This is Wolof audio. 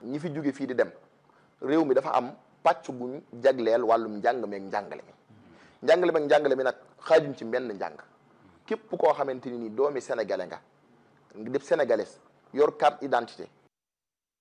ñi fi jóge fii di dem réew mi dafa am pàcc buñ jagleel wàllum njàng meeg njàngale mi nag xaajuñ ci benn njàng képp koo xamante ni doomi sénégalais nga def sénégalais yor carte identité